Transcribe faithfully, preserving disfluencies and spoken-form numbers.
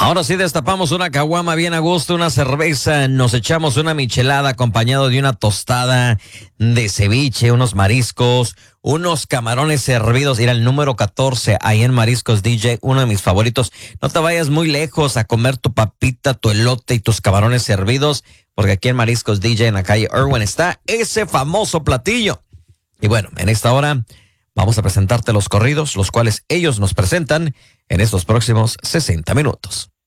Ahora sí destapamos una caguama bien a gusto, una cerveza, nos echamos una michelada acompañado de una tostada de ceviche, unos mariscos, unos camarones servidos. Mira, el número catorce ahí en Mariscos D J, uno de mis favoritos. No te vayas muy lejos a comer tu papita, tu elote y tus camarones servidos, porque aquí en Mariscos D J en la calle Irwin está ese famoso platillo. Y bueno, en esta hora vamos a presentarte los corridos, los cuales ellos nos presentan en estos próximos sesenta minutos.